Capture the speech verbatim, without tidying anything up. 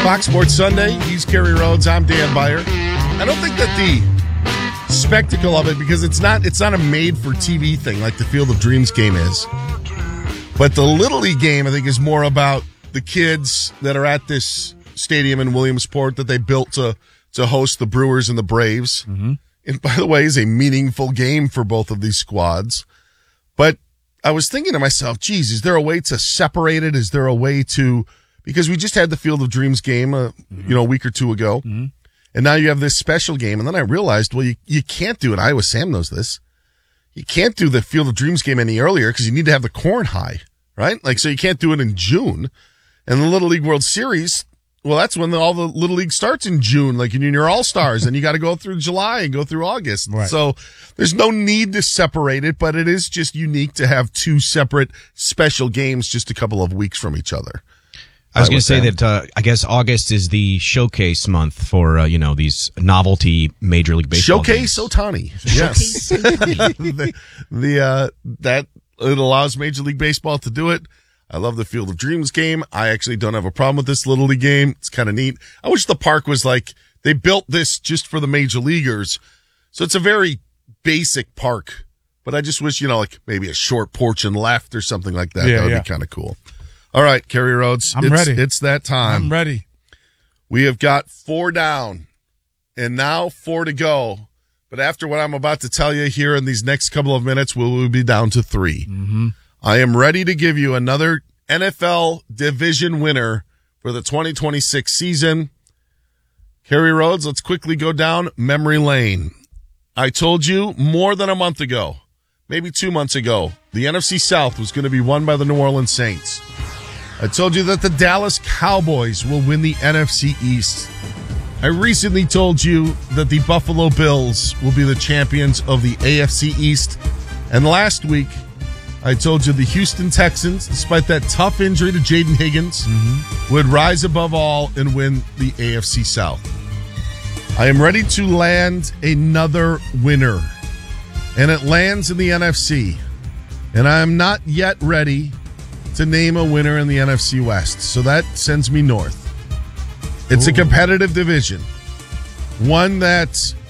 Fox Sports Sunday. He's Kerry Rhodes. I'm Dan Beyer. I don't think that the spectacle of it, because it's not it's not a made-for-T V thing like the Field of Dreams game is. But the Little League game, I think, is more about the kids that are at this stadium in Williamsport that they built to, to host the Brewers and the Braves. Mm-hmm. And by the way, is a meaningful game for both of these squads. But I was thinking to myself, geez, is there a way to separate it? Is there a way to, because we just had the Field of Dreams game, uh, mm-hmm. you know, a week or two ago. Mm-hmm. And now you have this special game. And then I realized, well, you, you can't do it. Iowa Sam knows this. You can't do the Field of Dreams game any earlier because you need to have the corn high, right? Like, so you can't do it in June. And the Little League World Series, well, that's when the, all the Little League starts in June, like in your All-Stars, and you got to go through July and go through August. Right. So there's no need to separate it, but it is just unique to have two separate special games just a couple of weeks from each other. I was going to say that uh, I guess August is the showcase month for, uh, you know, these novelty Major League Baseball Showcase games. Ohtani. Yes. the, the, uh, that, it allows Major League Baseball to do it. I love the Field of Dreams game. I actually don't have a problem with this Little League game. It's kind of neat. I wish the park was like, they built this just for the major leaguers. So it's a very basic park, but I just wish, you know, like maybe a short porch and left or something like that. Yeah, that would yeah. be kind of cool. All right, Kerry Rhodes. I'm it's, ready. It's that time. I'm ready. We have got four down and now four to go. But after what I'm about to tell you here in these next couple of minutes, we will be down to three. Mm-hmm. I am ready to give you another N F L division winner for the twenty twenty-six season. Kerry Rhodes, let's quickly go down memory lane. I told you more than a month ago, maybe two months ago, the N F C South was going to be won by the New Orleans Saints. I told you that the Dallas Cowboys will win the N F C East. I recently told you that the Buffalo Bills will be the champions of the A F C East. And last week, I told you the Houston Texans, despite that tough injury to Jaden Higgins, mm-hmm. would rise above all and win the A F C South. I am ready to land another winner, and it lands in the N F C. And I am not yet ready to name a winner in the N F C West, so that sends me north. It's Ooh. a competitive division, one that